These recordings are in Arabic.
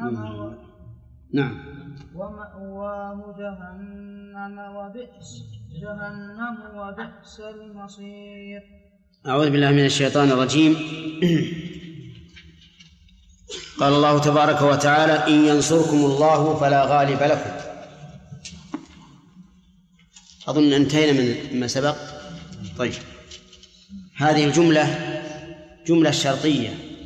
نعم. ومأواه جهنم وبئس المصير. أعوذ بالله من الشيطان الرجيم. قال الله تبارك وتعالى: إن ينصركم الله فلا غالب لكم. أظن انتهينا مما سبق. طيب، هذه الجملة جملة شرطية،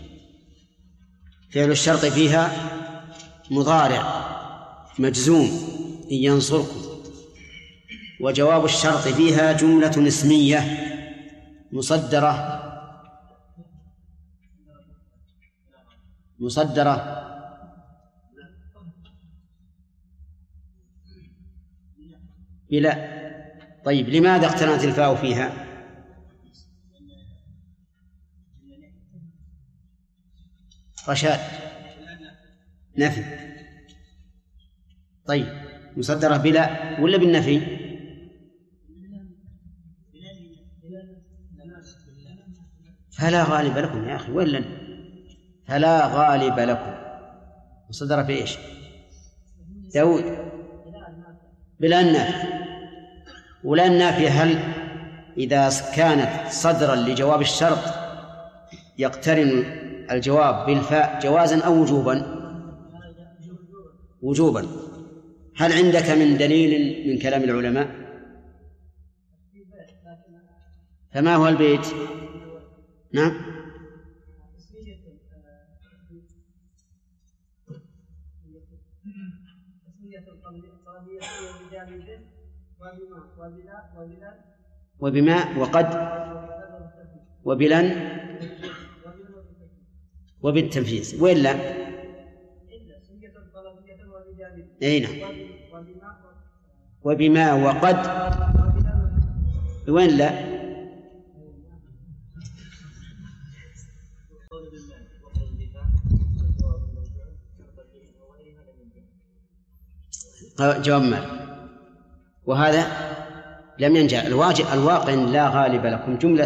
فعل الشرط فيها مضارع مجزوم إن ينصركم، وجواب الشرط فيها جملة اسمية مصدرة بلا. طيب، لماذا اقترنت الفاء فيها؟ رشاد، نفي. طيب، مصدرة بلا ولا بالنفي؟ فلا غالب لكم يا أخي، ولا فلا غالب لكم مصدرة بإيش؟ داود، بلا النافية. ولا النافية هل إذا كانت صدرا لجواب الشرط يقترن الجواب بالفاء جوازا أو وجوبا؟ هل عندك من دليل من كلام العلماء؟ فما هو البيت؟ نعم. وبما وقد وبلن وبالتنفيذ، وإلا أين؟ وبما وقد، وين لا؟ جواب مال، وهذا لم ينجح. الواقع لا غالب لكم جملة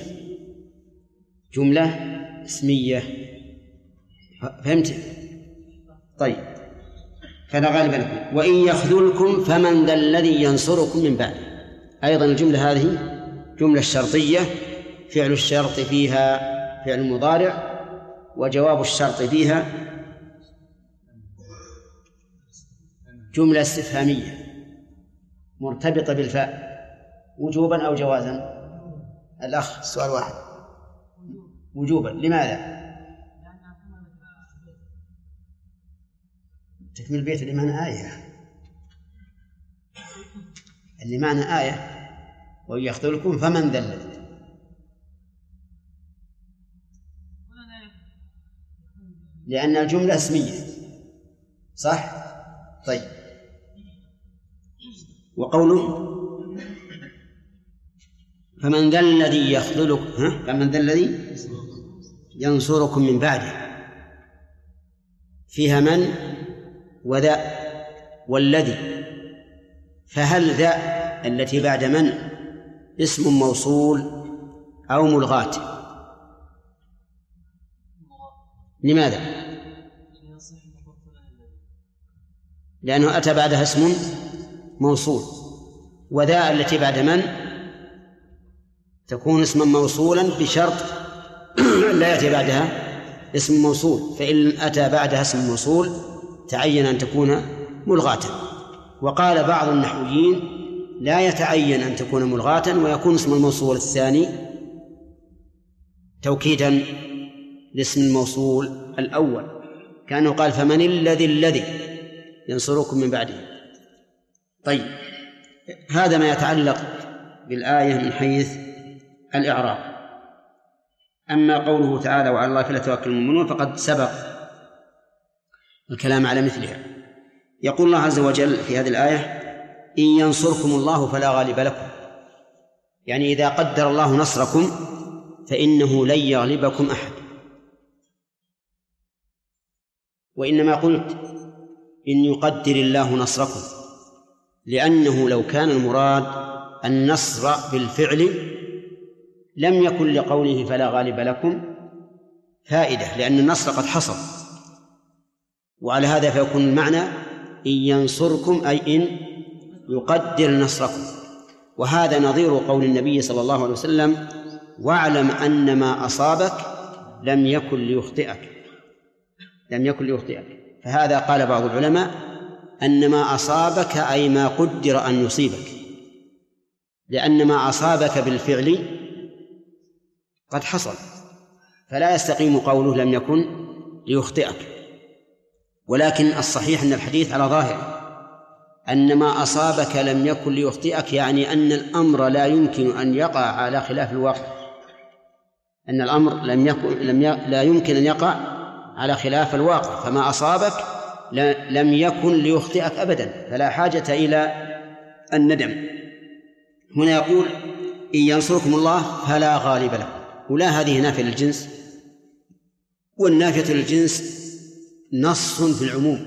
اسمية. فهمت؟ طيب، فلا غالب لكم. وإن يخذلكم فمن ذا الذي ينصركم من بعد. أيضا الجملة هذه جملة شرطية، فعل الشرط فيها فعل مضارع، وجواب الشرط فيها جملة استفهامية مرتبطة بالفاء، وجوبا أو جوازا؟ الأخ، السؤال واحد. وجوبا. لماذا؟ تكمل البيت اللي معنى آية، وإن يخذلكم فمن ذا الذي. لأن الجملة اسمية، صح؟ طيب، وقوله فمن ذا الذي يخذلكم، فمن ذا الذي ينصركم من بعده، فيها من وذا والذي. فهل ذا التي بعد من اسم موصول أو ملغاة؟ لماذا؟ لأنه أتى بعدها اسم موصول. وذا التي بعد من تكون اسما موصولا بشرط لا يأتي بعدها اسم موصول، فإن أتى بعدها اسم موصول تعين أن تكون ملغاة. وقال بعض النحويين لا يتعين أن تكون ملغاة، ويكون اسم الموصول الثاني توكيدا لاسم الموصول الأول، كأنه قال فمن الذي ينصركم من بعده. طيب، هذا ما يتعلق بالآية من حيث الإعراب. أما قوله تعالى وعلى الله فليتوكل المؤمنون فقد سبق الكلام على مثلها. يقول الله عز وجل في هذه الآية: إن ينصركم الله فلا غالب لكم، يعني إذا قدر الله نصركم فإنه لن يغلبكم أحد. وإنما قلت إن يقدر الله نصركم، لأنه لو كان المراد النصر بالفعل لم يكن لقوله فلا غالب لكم فائدة، لأن النصر قد حصل. وعلى هذا فيكون المعنى إن ينصركم أي إن يقدر نصركم. وهذا نظير قول النبي صلى الله عليه وسلم: واعلم أن ما أصابك لم يكن ليخطئك. لم يكن ليخطئك. فهذا قال بعض العلماء أن ما أصابك أي ما قدر أن يصيبك، لأن ما أصابك بالفعل قد حصل، فلا يستقيم قوله لم يكن ليخطئك. ولكن الصحيح أن الحديث على ظاهره أن ما أصابك لم يكن ليخطئك، يعني أن الأمر لا يمكن أن يقع على خلاف الواقع، أن الأمر لا يمكن أن يقع على خلاف الواقع، فما أصابك لم يكن ليخطئك أبدا، فلا حاجة إلى الندم. هنا يقول: إن ينصركم الله فلا غالب لكم، ولا هذه نافية للجنس، والنافية للجنس نص في العموم،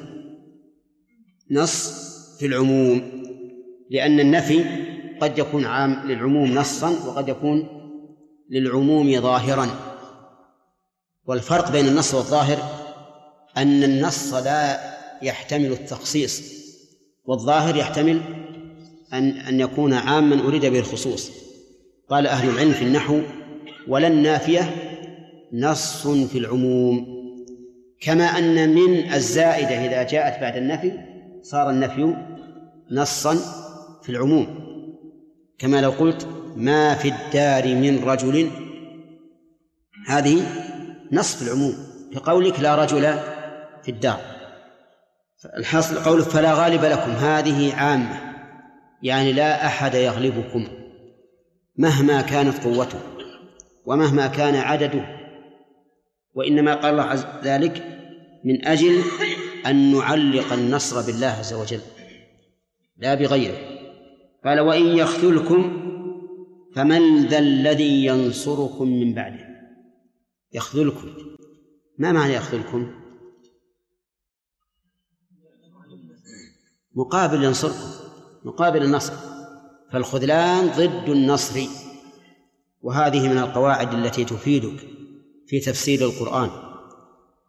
نص في العموم، لأن النفي قد يكون عام للعموم نصا وقد يكون للعموم ظاهرا. والفرق بين النص والظاهر أن النص لا يحتمل التخصيص، والظاهر يحتمل أن يكون عاما أريد به الخصوص. قال أهل العلم في النحو: ولا النافية نص في العموم، كما أن من الزائدة إذا جاءت بعد النفي صار النفي نصا في العموم، كما لو قلت: ما في الدار من رجل، هذه نص في العموم، كقولك: لا رجل في الدار. الحاصل قوله فلا غالب لكم، هذه عامة، يعني لا أحد يغلبكم مهما كانت قوته ومهما كان عدده، وإنما قال الله عز ذلك من أجل أن نعلق النصر بالله عز وجل لا بغيره. قال: وإن يخذلكم فمن ذا الذي ينصركم من بعده. يخذلكم، ما معنى يخذلكم؟ مقابل ينصركم، مقابل النصر، فالخذلان ضد النصر، وهذه من القواعد التي تفيدك في تفسير القرآن.